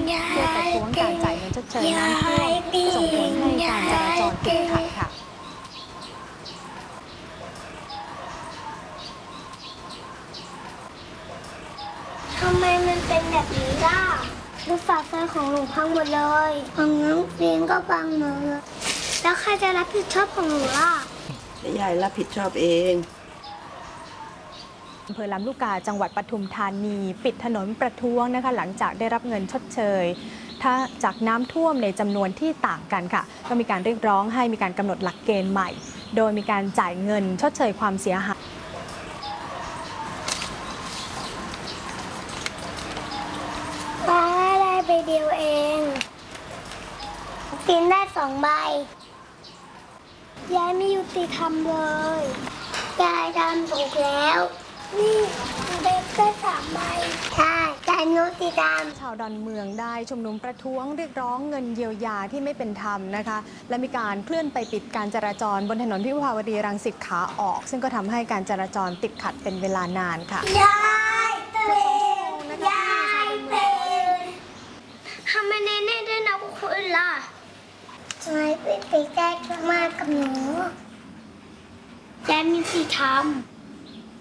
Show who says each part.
Speaker 1: เพื่อประท้วงการจ่ายเงินชดเชยน้ำท่วมส่งผลให้การจราจรติดขัดค่ะ
Speaker 2: ทำไมมันเป็นแบบนี้ล่ะรถไฟฟ้าของหนูพังหมดเลยของน้องเฟียงก็พังหมดเลยแล้วใครจะรับผิดชอบของหนูล่ะ
Speaker 3: ยายรับผิดชอบเอง
Speaker 1: อำเภอลำลูกกาจังหวัดปทุมธานีปิดถนนประท้วงนะคะหลังจากได้รับเงินชดเชยถ้าจากน้ำท่วมในจำนวนที่ต่างกันค่ะก็มีการเรียกร้องให้มีการกำหนดหลักเกณฑ์ใหม่โดยมีการจ่ายเงินชดเชยความเสียหาย
Speaker 2: ป้าได้ไปเดียวเองกินได้2 ใบยายไม่ยุติธรรมเลยยายทำถูกแล้วนี่เด็กได้3 ใบใช่ยายยุติธรรม
Speaker 1: ชาวดอนเมืองได้ชุมนุมประท้วงเรียกร้องเงินเยียวยาที่ไม่เป็นธรรมนะคะและมีการเคลื่อนไปปิดการจราจรบนถนนวิภาวดีรังสิตขาออกซึ่งก็ทำให้การจราจรติดขัดเป็นเวลานานค่ะ
Speaker 2: ยายตื่นยายตื่นทำไมเน่ๆได้นะพวกคุณล่ะทำไมเป็นไปได้มากกับหนูยายมีสิทธิ์ทำ